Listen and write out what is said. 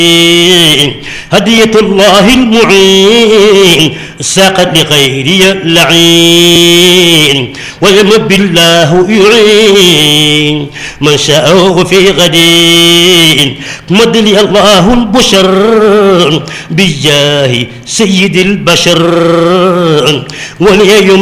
هدية الله المعين ساقت لغيري اللعين ويمب الله يعين من شاءه في غدين مد لي الله البشر بجاه سيد البشر وليوم